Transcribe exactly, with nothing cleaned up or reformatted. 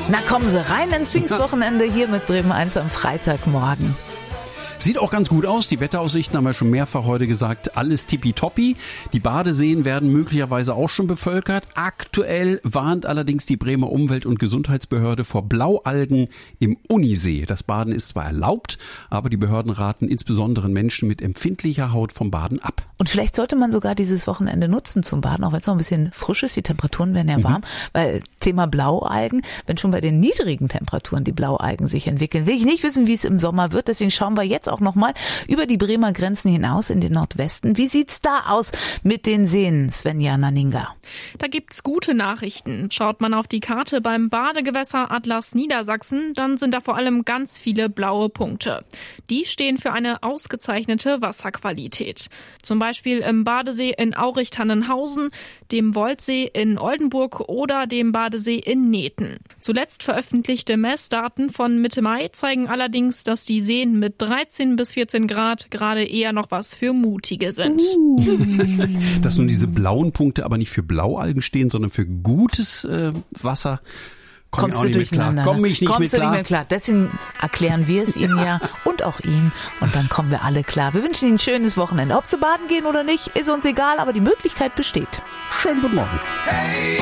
Na kommen Sie rein ins Pfingstwochenende hier mit Bremen eins am Freitagmorgen. Sieht auch ganz gut aus. Die Wetteraussichten haben wir schon mehrfach heute gesagt. Alles tippitoppi. Die Badeseen werden möglicherweise auch schon bevölkert. Aktuell warnt allerdings die Bremer Umwelt- und Gesundheitsbehörde vor Blaualgen im Unisee. Das Baden ist zwar erlaubt, aber die Behörden raten insbesondere Menschen mit empfindlicher Haut vom Baden ab. Und vielleicht sollte man sogar dieses Wochenende nutzen zum Baden, auch wenn es noch ein bisschen frisch ist. Die Temperaturen werden ja warm, mhm. weil Thema Blaualgen, wenn schon bei den niedrigen Temperaturen die Blaualgen sich entwickeln, will ich nicht wissen, wie es im Sommer wird. Deswegen schauen wir jetzt auch nochmal über die Bremer Grenzen hinaus in den Nordwesten. Wie sieht's da aus mit den Seen, Svenja Nanninga? Da gibt's gute Nachrichten. Schaut man auf die Karte beim Badegewässer Atlas Niedersachsen, dann sind da vor allem ganz viele blaue Punkte. Die stehen für eine ausgezeichnete Wasserqualität. Zum Beispiel im Badesee in Aurich-Tannenhausen, dem Woldsee in Oldenburg oder dem Badesee in Nethen. Zuletzt veröffentlichte Messdaten von Mitte Mai zeigen allerdings, dass die Seen mit dreizehn bis vierzehn Grad gerade eher noch was für Mutige sind. Uh. Dass nun diese blauen Punkte aber nicht für Blaualgen stehen, sondern für gutes äh, Wasser. Komm Kommst du durcheinander? Komm ich nicht Kommst mit du nicht mehr klar? Deswegen erklären wir es Ihnen ja und auch ihm. Und dann kommen wir alle klar. Wir wünschen Ihnen ein schönes Wochenende. Ob Sie baden gehen oder nicht, ist uns egal, aber die Möglichkeit besteht. Schönen guten Morgen. Hey!